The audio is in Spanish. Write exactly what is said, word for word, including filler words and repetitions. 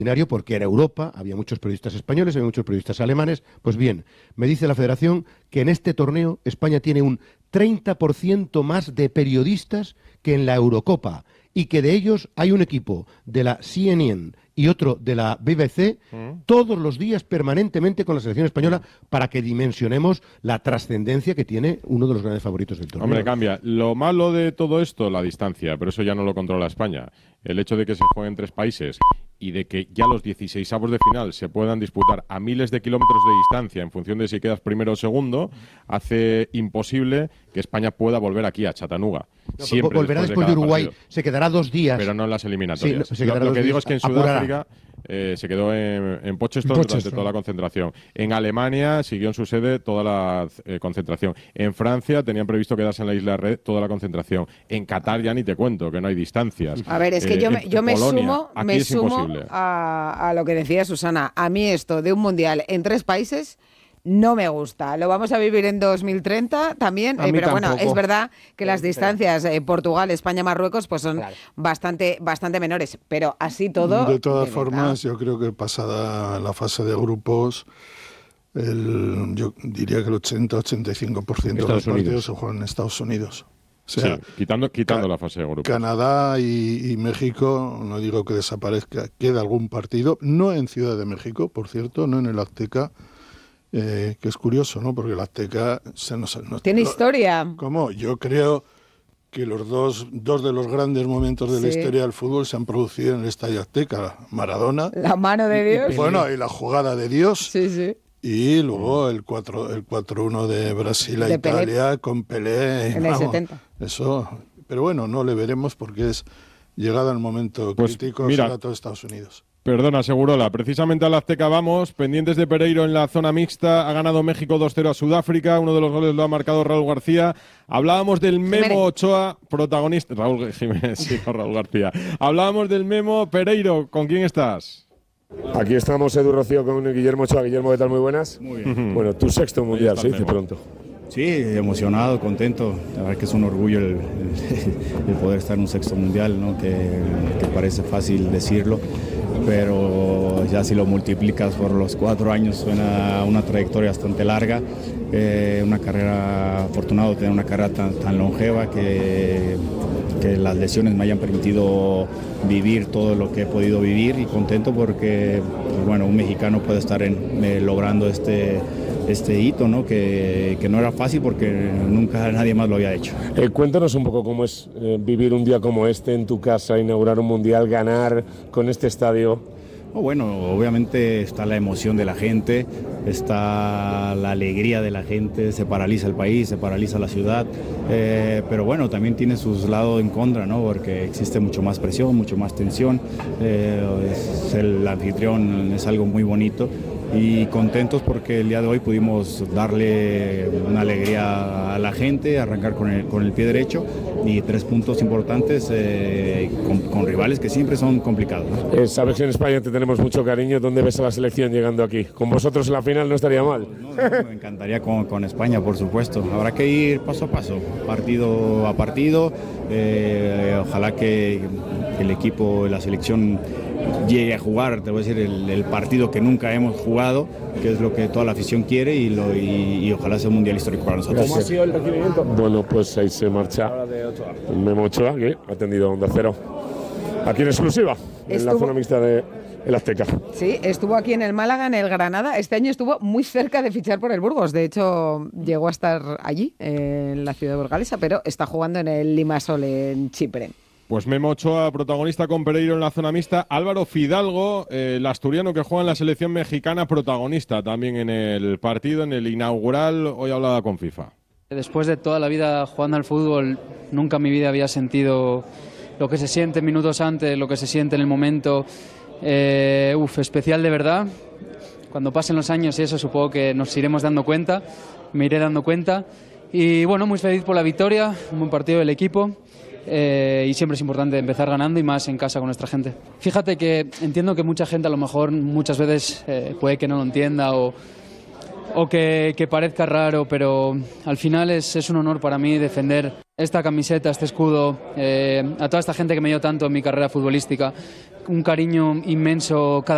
porque era Europa, había muchos periodistas españoles, había muchos periodistas alemanes. Pues bien, me dice la Federación que en este torneo España tiene un treinta por ciento más de periodistas que en la Eurocopa y que de ellos hay un equipo de la C N N y otro de la B B C mm. todos los días permanentemente con la selección española para que dimensionemos la trascendencia que tiene uno de los grandes favoritos del torneo. Hombre, cambia. Lo malo de todo esto, la distancia, pero eso ya no lo controla España. El hecho de que se jueguen tres países y de que ya los dieciseisavos de final se puedan disputar a miles de kilómetros de distancia en función de si quedas primero o segundo, hace imposible que España pueda volver aquí a Chattanooga. No, Siempre volverá después de, de Uruguay, partido. Se quedará dos días. Pero no en las eliminatorias. Sí, no, lo lo que digo es que en Sudáfrica apurará. eh, se quedó en, en Pocheston durante toda la concentración. En Alemania siguió en su sede toda la eh, concentración. En Francia tenían previsto quedarse en la Isla Red toda la concentración. En Qatar ya ni te cuento, que no hay distancias. A ver, es que eh, yo me, yo me Polonia, sumo, me sumo a, a lo que decía Susana. A mí esto de un mundial en tres países no me gusta. Lo vamos a vivir en dos mil treinta también, eh, pero tampoco. Bueno, es verdad que las distancias eh, Portugal, España, Marruecos pues son claro. bastante bastante menores, pero así todo. De todas de formas, verdad. Yo creo que pasada la fase de grupos, el, yo diría que el ochenta a ochenta y cinco por ciento de los partidos Unidos. Se juegan en Estados Unidos. O sea, sí, quitando, quitando la fase de grupos. Canadá y, y México, no digo que desaparezca, queda algún partido, no en Ciudad de México, por cierto, no en el Azteca. Eh, que es curioso, ¿no? Porque el Azteca se nos, nos, tiene historia. ¿Cómo? Yo creo que los dos, dos de los grandes momentos de sí. la historia del fútbol se han producido en el Estadio Azteca. Maradona. La mano de Dios. Y, bueno, y la jugada de Dios. Sí, sí. Y luego el cuatro uno de Brasil a de Italia Pelé. Con Pelé. En vamos, el setenta. Eso. Pero bueno, no le veremos porque es llegado el momento pues crítico para todo Estados Unidos. Perdona, Segurola. Precisamente al Azteca vamos, pendientes de Pereiro en la zona mixta. Ha ganado México dos cero a Sudáfrica. Uno de los goles lo ha marcado Raúl García. Hablábamos del Memo Ochoa, protagonista. Raúl Jiménez, sí, no Raúl García. Hablábamos del Memo. Pereiro, ¿con quién estás? Aquí estamos, Edu Rocío, con Guillermo Ochoa. Guillermo, ¿qué tal? Muy buenas. Muy bien. Bueno, tu sexto mundial, se dice pronto. Sí, emocionado, contento. La verdad que es un orgullo el, el, el poder estar en un sexto mundial, ¿no? que, que parece fácil decirlo, pero ya si lo multiplicas por los cuatro años suena una trayectoria bastante larga, eh, una carrera, afortunado de tener una carrera tan, tan longeva que, que las lesiones me hayan permitido vivir todo lo que he podido vivir y contento porque, pues bueno, un mexicano puede estar en, eh, logrando este este hito, ¿no? Que, que no era fácil porque nunca nadie más lo había hecho. Eh, cuéntanos un poco cómo es eh, vivir un día como este en tu casa, inaugurar un mundial, ganar con este estadio. Oh, bueno, obviamente está la emoción de la gente, está la alegría de la gente, se paraliza el país, se paraliza la ciudad, eh, pero bueno, también tiene sus lados en contra, ¿no? Porque existe mucho más presión, mucho más tensión, eh, es el anfitrión es algo muy bonito. Y contentos porque el día de hoy pudimos darle una alegría a la gente, arrancar con el, con el pie derecho y tres puntos importantes eh, con, con rivales que siempre son complicados, ¿no? Eh, sabes que en España te tenemos mucho cariño. ¿Dónde ves a la selección llegando aquí? Con vosotros en la final no estaría mal. No, no, me encantaría con, con España, por supuesto. Habrá que ir paso a paso, partido a partido. Eh, ojalá que, que el equipo, la selección llegue a jugar, te voy a decir, el, el partido que nunca hemos jugado, que es lo que toda la afición quiere y, lo, y, y ojalá sea un mundial histórico para nosotros. ¿Cómo ha sido el recibimiento? Bueno, pues ahí se marcha Memo Ochoa, que ha atendido Onda Cero aquí en exclusiva, en estuvo... la zona mixta de el Azteca. Sí, estuvo aquí en el Málaga, en el Granada. Este año estuvo muy cerca de fichar por el Burgos. De hecho, llegó a estar allí, en la ciudad burgalesa, pero está jugando en el Limassol, en Chipre. Pues Memo Ochoa, protagonista con Pereiro en la zona mixta. Álvaro Fidalgo, eh, el asturiano que juega en la selección mexicana, protagonista también en el partido, en el inaugural. Hoy hablaba con FIFA. Después de toda la vida jugando al fútbol, nunca en mi vida había sentido lo que se siente minutos antes, lo que se siente en el momento. Eh, uf, especial de verdad. Cuando pasen los años y eso, supongo que nos iremos dando cuenta, me iré dando cuenta. Y bueno, muy feliz por la victoria, un buen partido del equipo. Eh, y siempre es importante empezar ganando y más en casa con nuestra gente. Fíjate que entiendo que mucha gente a lo mejor muchas veces eh, puede que no lo entienda o, o que, que parezca raro, pero al final es, es un honor para mí defender esta camiseta, este escudo, eh, a toda esta gente que me dio tanto en mi carrera futbolística, un cariño inmenso cada